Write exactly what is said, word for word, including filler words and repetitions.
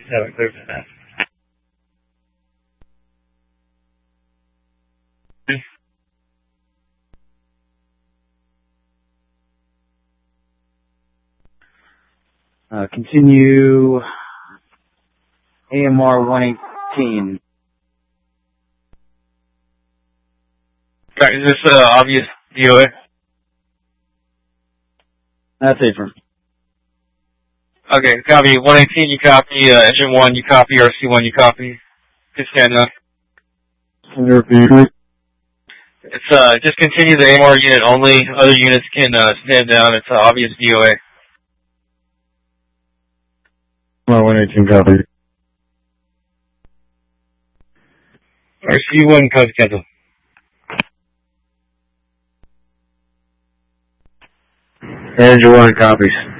Have it clear for that. Uh, continue A M R one eighteen. Right, is this uh, obvious D O A? That's it for me. Okay, copy. one eighteen, you copy. Uh, engine one, you copy. R C one, you copy. Just stand up. Can you repeat? It's, uh, just continue the A M R unit only. Other units can, uh, stand down. It's, uh, obvious D O A. one eighteen copy. R C one, code cancel. Engine one copies.